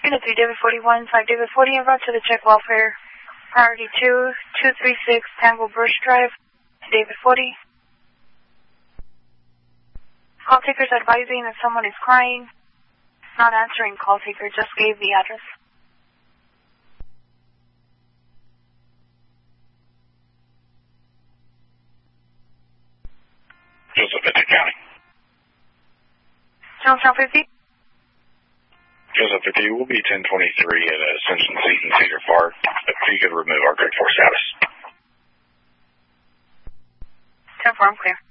Unit 3, David 41, 5 David 40, en route to the check welfare. Priority 2, 236 Tango Bush Drive, David 40. Call takers advising that someone is crying. Not answering call taker, just gave the address. Joseph, Benton County. Jonestown 50. Joseph, 50 will be 1023 at Ascension Seat in Cedar Park. If you could remove our grade 4 status. 10-4, I'm clear.